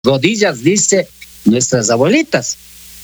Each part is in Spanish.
rodillas, dice nuestras abuelitas.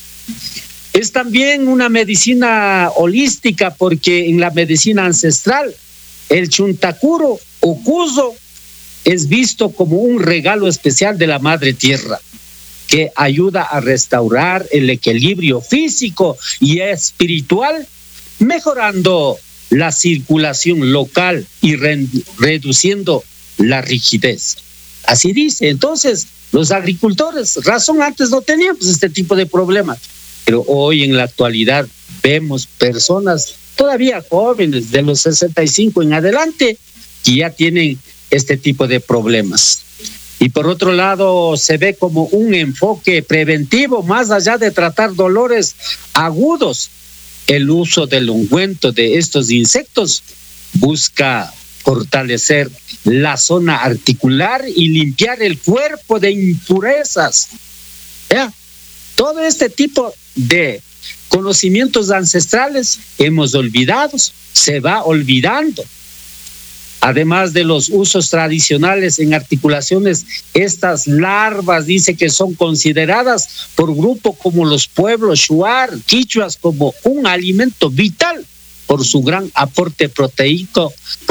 Es también una medicina holística porque en la medicina ancestral el chuntacuro o cuzo es visto como un regalo especial de la Madre Tierra que ayuda a restaurar el equilibrio físico y espiritual, mejorando la circulación local y reduciendo la rigidez. Así dice. Entonces, los agricultores, razón, antes no teníamos este tipo de problemas, pero hoy en la actualidad vemos personas todavía jóvenes de los 65 en adelante que ya tienen este tipo de problemas. Y por otro lado, se ve como un enfoque preventivo, más allá de tratar dolores agudos. El uso del ungüento de estos insectos busca fortalecer la zona articular y limpiar el cuerpo de impurezas. ¿Ya? Todo este tipo de conocimientos ancestrales hemos olvidado, se va olvidando. Además de los usos tradicionales en articulaciones, estas larvas dice que son consideradas por grupos como los pueblos shuar, quichuas, como un alimento vital por su gran aporte proteico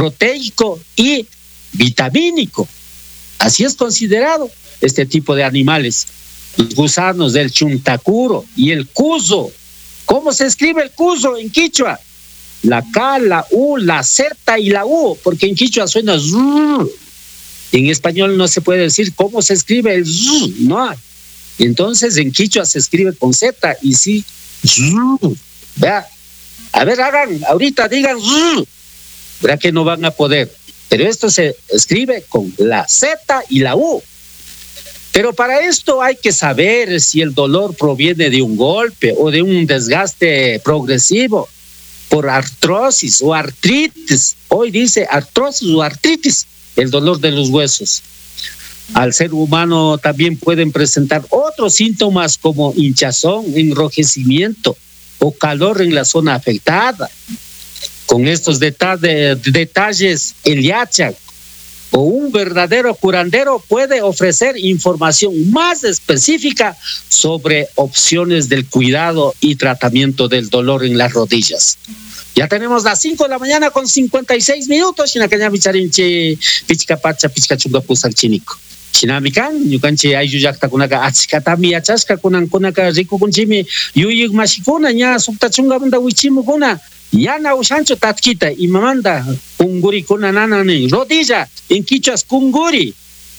y vitamínico. Así es considerado este tipo de animales. Los gusanos del chuntacuro y el cuzo. ¿Cómo se escribe el cuzo en quichua? La K, la U, la Z y la U, porque en quichua suena zzzz. En español no se puede decir cómo se escribe el zzzz, no. Entonces en quichua se escribe con Z y sí, zzzz. Vea. A ver, hagan, ahorita digan zzzz. Verá que no van a poder. Pero esto se escribe con la Z y la U. Pero para esto hay que saber si el dolor proviene de un golpe o de un desgaste progresivo por artrosis o artritis. Hoy dice artrosis o artritis, el dolor de los huesos. Al ser humano también pueden presentar otros síntomas como hinchazón, enrojecimiento o calor en la zona afectada. Con estos detalles, el yacha o un verdadero curandero puede ofrecer información más específica sobre opciones del cuidado y tratamiento del dolor en las rodillas. Ya tenemos las 5 de la mañana con 56 minutos. Chinacanya bicharinche pichka pacha pichka chunga pusak chinico. Chinamikan, yukanche ayuyakta kunaka atsikatami achashka kunaka riku kunchimi yuyik mashikuna nya sukta chunga bunda wichimu kuna. Yana ushancho tatkita y mamanda kunguri kuna nanani rodilla en quichuas kunguri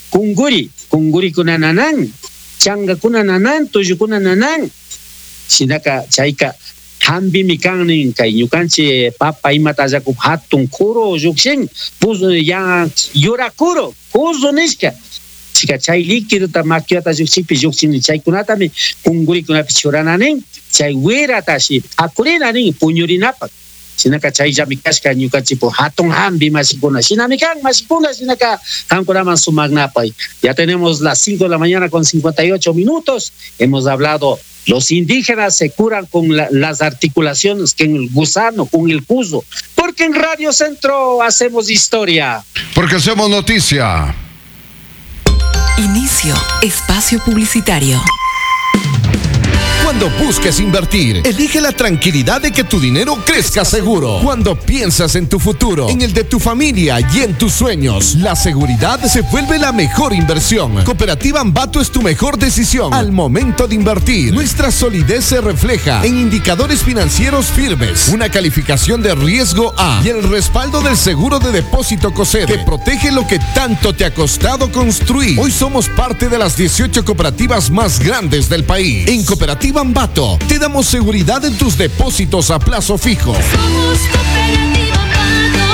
kuna nanan changa kuna nanan tuyu kuna nanan sinaka chaika hambi mikanin kay ñukanchi papa imatallaku hatun kuro yukshin puso ya yurakuro puso nishka chika chay líquido tamakiata yuksipi yuksin chaykunatami kungurikunapi churananin chay wiratashi akurinanin puñurinapak sinaka chay llamikashka ñukanchipu hatun hambi mashikuna sinamikan mashikuna sinaka kankunaman sumagnapay. Ya tenemos las 5 de la mañana con 58 minutos. Hemos hablado, los indígenas se curan con las articulaciones, con el gusano, con el cuzo, porque en Radio Centro hacemos historia. Porque hacemos noticia. Inicio espacio publicitario. Cuando busques invertir, elige la tranquilidad de que tu dinero crezca seguro. Cuando piensas en tu futuro, en el de tu familia y en tus sueños, la seguridad se vuelve la mejor inversión. Cooperativa Ambato es tu mejor decisión al momento de invertir. Nuestra solidez se refleja en indicadores financieros firmes, una calificación de riesgo A y el respaldo del seguro de depósito COSEDE que protege lo que tanto te ha costado construir. Hoy somos parte de las 18 cooperativas más grandes del país. En Cooperativa Ambato te damos seguridad en tus depósitos a plazo fijo. Somos Cooperativa Ambato,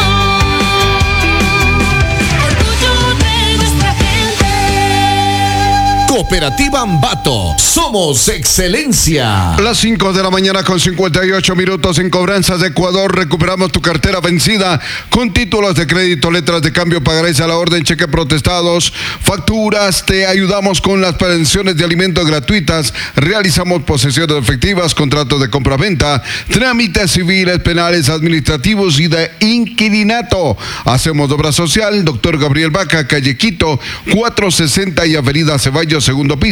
orgullo de nuestra gente. Cooperativa Ambato, somos excelencia. Las 5 de la mañana con 58 minutos en Cobranzas de Ecuador. Recuperamos tu cartera vencida con títulos de crédito, letras de cambio, pagarés a la orden, cheque protestados, facturas. Te ayudamos con las pensiones de alimentos gratuitas. Realizamos posesiones efectivas, contratos de compraventa, trámites civiles, penales, administrativos y de inquilinato. Hacemos obra social. Doctor Gabriel Vaca, calle Quito, 460 y Avenida Ceballos segundo piso.